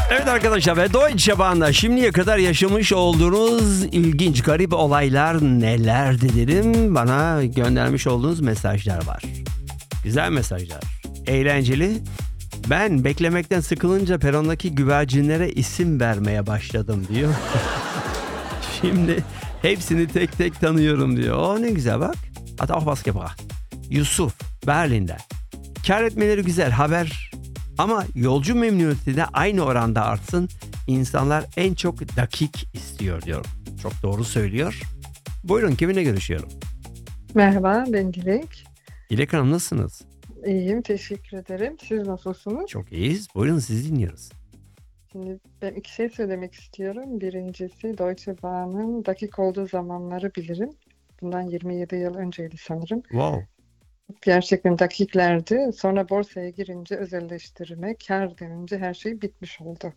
Evet arkadaşlar ve Deutsche Bahn'da şimdiye kadar yaşamış olduğunuz ilginç, garip olaylar nelerdi dedim. Bana göndermiş olduğunuz mesajlar var. Güzel mesajlar. Eğlenceli. Ben beklemekten sıkılınca perondaki güvercinlere isim vermeye başladım diyor. Şimdi hepsini tek tek tanıyorum diyor. O ne güzel bak. Hat auch was gebracht. Yusuf Berlin'den. Kar etmeleri güzel haber. Ama yolcu memnuniyeti de aynı oranda artsın. İnsanlar en çok dakik istiyor diyor. Çok doğru söylüyor. Buyurun kiminle görüşüyorum? Merhaba, ben Dilek. Dilek Hanım nasılsınız? İyiyim, teşekkür ederim. Siz nasılsınız? Çok iyiyiz. Buyurun sizi dinliyoruz. Şimdi ben iki şey söylemek istiyorum. Birincisi Deutsche Bahn'ın dakik olduğu zamanları bilirim. Bundan 27 yıl önceydi sanırım. Wow. Gerçekten dakiklerdi. Sonra borsaya girince özelleştirme, kar denince her şey bitmiş oldu.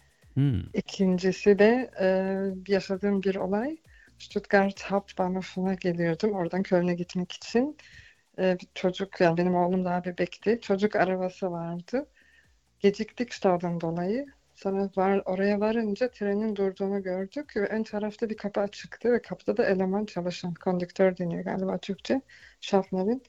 İkincisi de yaşadığım bir olay. Stuttgart Hauptbahnhof'una geliyordum. Oradan Köln'e gitmek için. Bir çocuk, yani benim oğlum daha bebekti. Çocuk arabası vardı. Geciktik staddan dolayı. Sonra oraya varınca trenin durduğunu gördük ve ön tarafta bir kapı açıktı ve kapıda da eleman çalışan, kondüktör deniyor galiba Türkçe, şoförün.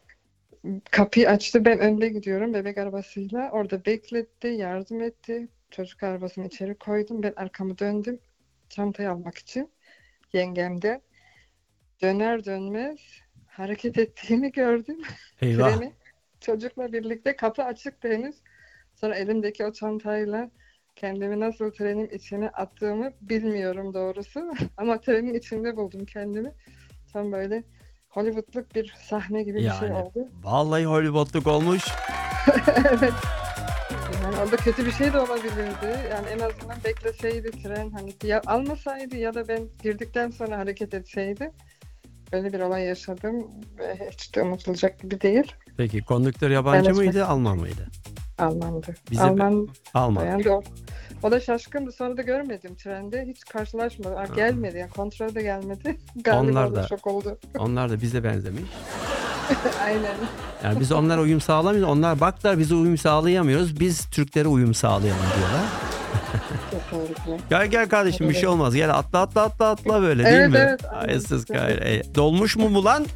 Kapıyı açtı, ben önde gidiyorum bebek arabasıyla. Orada bekletti, yardım etti. Çocuk arabasını içeri koydum. Ben arkamı döndüm çantayı almak için. Yengem de döner dönmez hareket ettiğini gördüm. Eyvah. Treni çocukla birlikte, kapı açıktı henüz. Sonra elimdeki o çantayla kendimi nasıl trenin içine attığımı bilmiyorum doğrusu. Ama trenin içinde buldum kendimi. Tam böyle Hollywood'luk bir sahne gibi bir şey Yani oldu. vallahi Hollywood'luk olmuş. Evet. Yani orada kötü bir şey de olabilirdi. Yani en azından bekleseydi tren, hani ya almasaydı ya da ben girdikten sonra hareket etseydi. Böyle bir olay yaşadım ve hiç de unutulacak gibi değil. Peki kondüktör yabancı mıydı, Alman mıydı? Almandı. Bize Alman. Alman. Yani o da şaşkındı. Sonra da görmedim trende. Hiç karşılaşmadım. Gelmedi. Yani kontrol de gelmedi. Galiba Onlar o da da şok oldu. onlar da bize benzemiş. Aynen. Yani biz onlara uyum sağlamıyoruz. Onlar baklar bize uyum sağlayamıyoruz. Biz Türklere uyum sağlayalım diyorlar. Kesinlikle. Gel kardeşim bir şey olmaz. Gel atla böyle değil Evet, mi? evet. Ayısız dolmuş mu bu lan?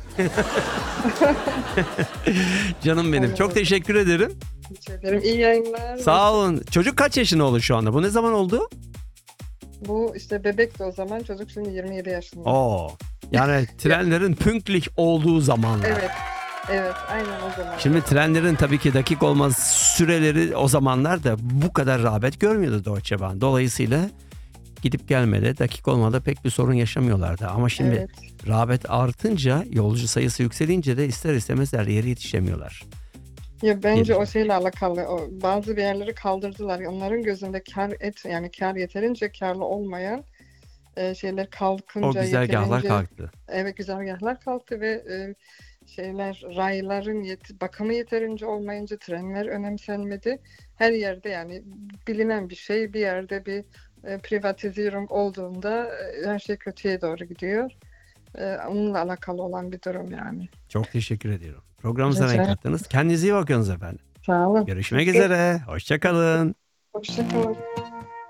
Canım benim. Aynen Çok öyle. teşekkür ederim. Rica ederim. İyi yayınlar. Sağ olun. Çocuk kaç yaşında oldu şu anda? Bu ne zaman oldu? Bu işte bebekti o zaman. Çocuk şimdi 27 yaşında. Oo. Yani trenlerin pünktlich olduğu zamanlar. Evet. Evet. Aynen o zaman. Şimdi trenlerin tabii ki dakik olmaz süreleri o zamanlar da bu kadar rağbet görmüyordu Deutsche Bahn. Dolayısıyla gidip gelmede, dakik olmada pek bir sorun yaşamıyorlardı. Ama şimdi Evet. rağbet artınca, yolcu sayısı yükselince de ister istemez her yere yetişemiyorlar. Ya bence Gelişim. o şeyle alakalı. Bazı bir yerleri kaldırdılar. Onların gözünde kar yeterince karlı olmayan şeyler O kalkınca güzergahlar yeterince, kalktı. evet, güzergahlar kalktı ve rayların bakımı yeterince olmayınca trenler önemsenmedi. Her yerde, yani bilinen bir şey, bir yerde bir privatizasyon olduğunda her şey kötüye doğru gidiyor. Onunla alakalı olan bir durum yani. Çok teşekkür ediyorum. Programımıza Rica renk ederim. kattınız. Kendinize iyi bakınız efendim. Sağ olun. Görüşmek üzere. Hoşça kalın. Hoşça kalın.